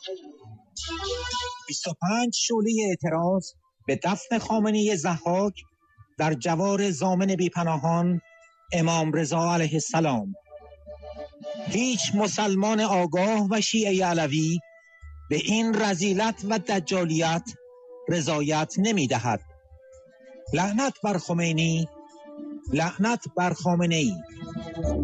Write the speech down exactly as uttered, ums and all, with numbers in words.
بیست و پنج شعله اعتراض به دفن خامنه‌ای ضحاک در جوار ضامن بیپناهان امام رضا علیه السلام. هیچ مسلمان آگاه و شیعه علوی به این رذیلت و دجالیت رضایت نمی دهد. لعنت بر خمینی، لعنت بر خامنه‌ای.